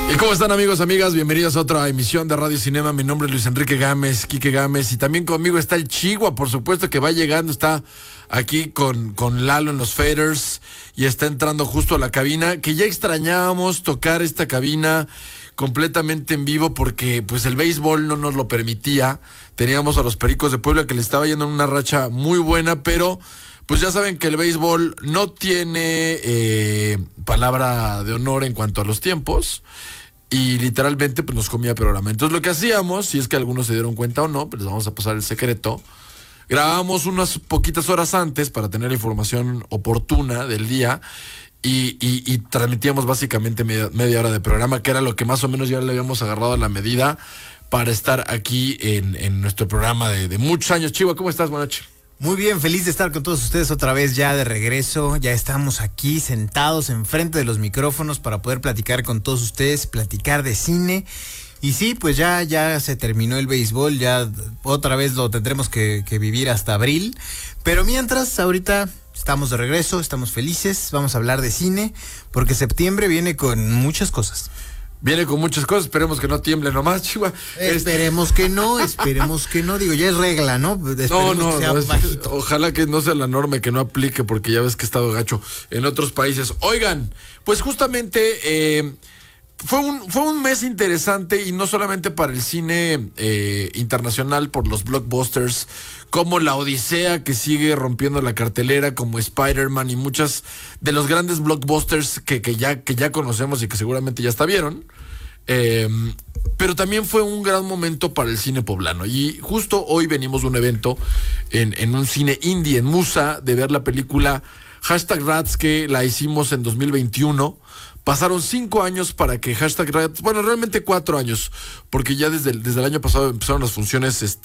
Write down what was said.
¿Y cómo están, amigos, amigas? Bienvenidos a otra emisión de Radio Cinema. Mi nombre es Luis Enrique Gámez, Quique Gámez, y también conmigo está el Chihuahua, por supuesto, que va llegando, está aquí con Lalo en los faders y está entrando justo a la cabina, que ya extrañábamos tocar esta cabina completamente en vivo porque pues el béisbol no nos lo permitía. Teníamos a los Pericos de Puebla que le estaba yendo en una racha muy buena, pero pues ya saben que el béisbol no tiene palabra de honor en cuanto a los tiempos y literalmente pues nos comía programa. Entonces lo que hacíamos, si es que algunos se dieron cuenta o no, pues les vamos a pasar el secreto. Grabábamos unas poquitas horas antes para tener la información oportuna del día y transmitíamos básicamente media hora de programa, que era lo que más o menos ya le habíamos agarrado a la medida para estar aquí en nuestro programa de muchos años. Chihuahua, ¿cómo estás? Buenas noches. Muy bien, feliz de estar con todos ustedes otra vez ya de regreso. Ya estamos aquí sentados enfrente de los micrófonos para poder platicar con todos ustedes, platicar de cine. Y sí, pues ya se terminó el béisbol, ya otra vez lo tendremos que vivir hasta abril. Pero mientras, ahorita estamos de regreso, estamos felices, vamos a hablar de cine, porque septiembre viene con muchas cosas. Viene con muchas cosas, esperemos que no tiemble nomás, Chihuahua. Esperemos que no, digo, ya es regla, ¿no? Ojalá que no sea la norma y que no aplique, porque ya ves que ha estado gacho en otros países. Oigan, pues justamente fue un mes interesante, y no solamente para el cine internacional por los blockbusters, como La Odisea, que sigue rompiendo la cartelera, como Spider-Man y muchas de los grandes blockbusters que ya conocemos y que seguramente ya hasta vieron. Pero también fue un gran momento para el cine poblano. Y justo hoy venimos de un evento en un cine indie en Musa, de ver la película #Rats, que la hicimos en 2021. Pasaron 5 años para que #Rats, bueno, realmente 4 años, porque ya desde el año pasado empezaron las funciones